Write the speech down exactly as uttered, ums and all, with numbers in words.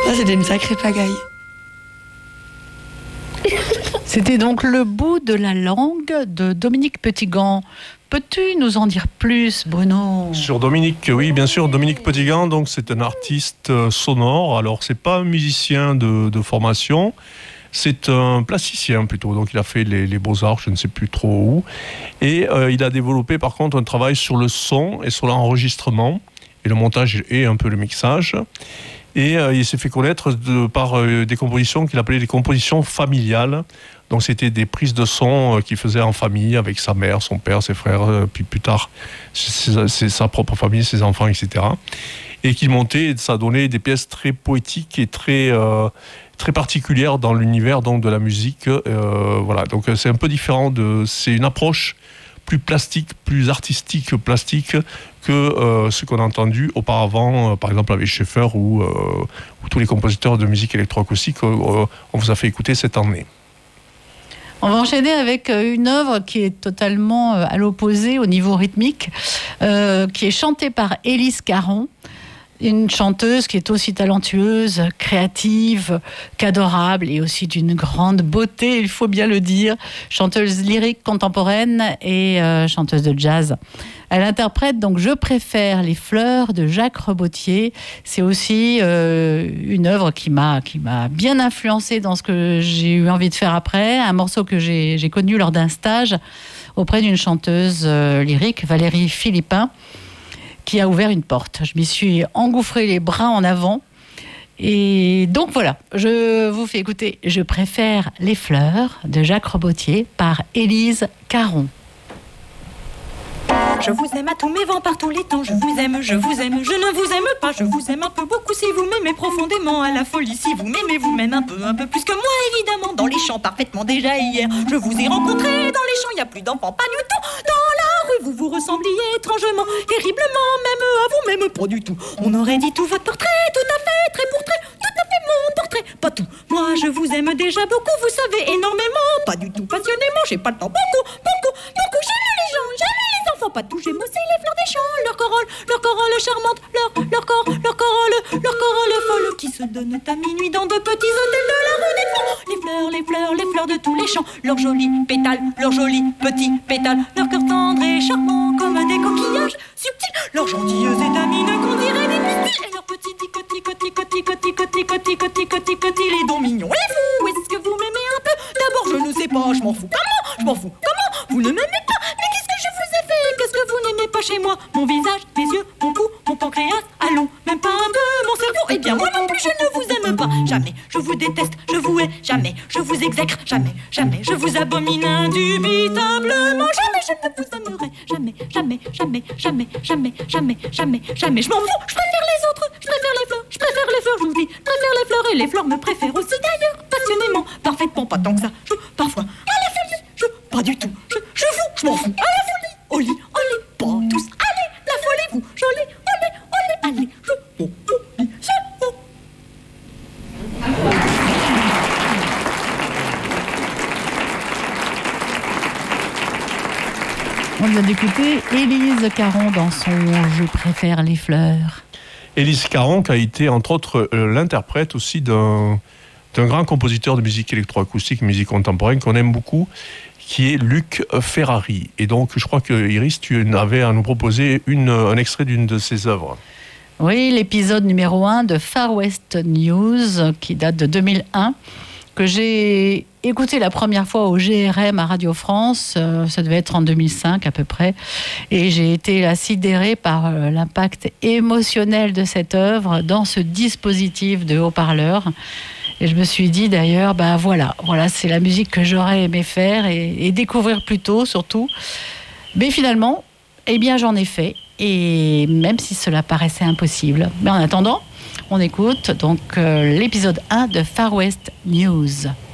Ah, c'était une sacrée pagaille. C'était donc Le bout de la langue de Dominique Petitgand. Peux-tu nous en dire plus, Bruno ? Sur Dominique, oui, bien sûr. Dominique Petitgand, donc c'est un artiste sonore. Alors, c'est pas un musicien de, de formation, c'est un plasticien plutôt. Donc, il a fait les, les beaux-arts, je ne sais plus trop où. Et euh, il a développé, par contre, un travail sur le son et sur l'enregistrement et le montage et un peu le mixage. Et euh, il s'est fait connaître de, par euh, des compositions qu'il appelait des compositions familiales. Donc c'était des prises de son euh, qu'il faisait en famille avec sa mère, son père, ses frères, euh, puis plus tard c'est, c'est sa propre famille, ses enfants, et cetera. Et qu'il montait, et ça donnait des pièces très poétiques et très euh, très particulières dans l'univers donc de la musique. Euh, voilà, donc c'est un peu différent de, c'est une approche plus plastique, plus artistique plastique que euh, ce qu'on a entendu auparavant, euh, par exemple avec Schaeffer ou, euh, ou tous les compositeurs de musique électroacoustique euh, on vous a fait écouter cette année. On va enchaîner avec une œuvre qui est totalement à l'opposé au niveau rythmique, euh, qui est chantée par Élise Caron, une chanteuse qui est aussi talentueuse, créative, qu'adorable et aussi d'une grande beauté, il faut bien le dire. Chanteuse lyrique contemporaine et euh, chanteuse de jazz. Elle interprète donc Je préfère les fleurs de Jacques Rebottier. C'est aussi euh, une œuvre qui m'a, qui m'a bien influencée dans ce que j'ai eu envie de faire après. Un morceau que j'ai, j'ai connu lors d'un stage auprès d'une chanteuse euh, lyrique, Valérie Philippin, qui a ouvert une porte. Je m'y suis engouffré les bras en avant. Et donc voilà, je vous fais écouter Je préfère les fleurs de Jacques Rebottier par Élise Caron. Je vous aime à tous mes vents par tous les temps. Je vous aime, je vous aime, je ne vous aime pas. Je vous aime un peu beaucoup si vous m'aimez profondément. À la folie si vous m'aimez, vous m'aimez un peu, un peu plus que moi évidemment. Dans les champs parfaitement déjà hier. Je vous ai rencontré dans les champs, il n'y a plus d'enfants, pas du tout. Dans la rue, vous vous ressembliez étrangement, terriblement, même à vous, même pas du tout. On aurait dit tout votre portrait, tout à fait, très portrait, tout à fait mon portrait, pas tout. Moi je vous aime déjà beaucoup, vous savez énormément, pas du tout passionnément, j'ai pas le temps, beaucoup, beaucoup, beaucoup. J'aime les gens, j'aime les enfants, pas tout, j'aime aussi les fleurs des champs, leur corolle, leur corolle charmante, leur, leur corps, leur corolle, leur corolle folle qui se donnent à minuit dans de petits hôtels de la rue des Fonds. Les fleurs, les fleurs, les fleurs de tous les champs, leurs jolis pétales, leurs jolis petits pétales, leur cœur tendre et charmant comme des coquillages subtils, leurs gentilleuses étamines qu'on dirait des pistils, et leurs petits ticotis, cotis, cotis, cotis, cotis, cotis, cotis, cotis, cotis, les dons mignons, les fous. Est-ce que vous m'aimez un peu? D'abord je ne sais pas, je m'en fous. Comment? Je m'en fous. Comment? Vous ne m'aimez pas? Mais qu'est-ce que je vous ai fait? Qu'est-ce que vous n'aimez pas chez moi? Mon visage, mes yeux, mon cou, mon pancréas, allons, même pas un peu mon cerveau. Eh bien moi non plus je ne vous aime pas. Jamais je vous déteste, je vous hais, jamais je vous exècre, jamais, jamais je vous abomine indubitablement. Jamais je ne vous aimerai, jamais, jamais, jamais, jamais, jamais, jamais, jamais, jamais. Je m'en fous, je préfère les autres, je préfère les fleurs, je préfère les fleurs, je vous dis, je préfère les fleurs et les fleurs me préfèrent aussi d'ailleurs, passionnément, parfaitement, pas tant que ça. Je, parfois, à la folie, je, pas du tout, je, je vous, je m'en fous, à la folie, au lit, allez, pas tous, allez, la folie, vous, jolie, allez, allez, allez, je, oh, oh, lit, c'est, oh. On vient d'écouter Élise Caron dans son Je préfère les fleurs. Élise Caron qui a été entre autres euh, l'interprète aussi d'un, d'un grand compositeur de musique électroacoustique, musique contemporaine qu'on aime beaucoup, qui est Luc Ferrari. Et donc je crois que Iris, tu avais à nous proposer une, un extrait d'une de ses œuvres. Oui, l'épisode numéro un de Far West News qui date de deux mille un, que j'ai écouté la première fois au G R M à Radio France, euh, ça devait être en deux mille cinq à peu près, et j'ai été là sidérée par euh, l'impact émotionnel de cette œuvre dans ce dispositif de haut-parleur. Et je me suis dit d'ailleurs, ben voilà, voilà, c'est la musique que j'aurais aimé faire et, et découvrir plus tôt surtout. Mais finalement, eh bien j'en ai fait, et même si cela paraissait impossible. Mais en attendant, on écoute donc euh, l'épisode un de Far West News.